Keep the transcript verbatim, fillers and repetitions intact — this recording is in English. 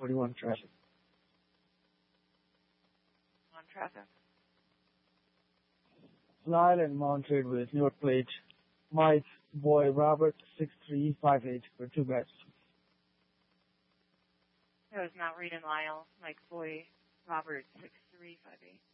forty-one traffic. On traffic. Lyle and mounted with Newark plate. Mike, Boy, Robert, six three five eight for two guys. That was Mount Reed and Lyle. Mike, Boy, Robert, six three five eight.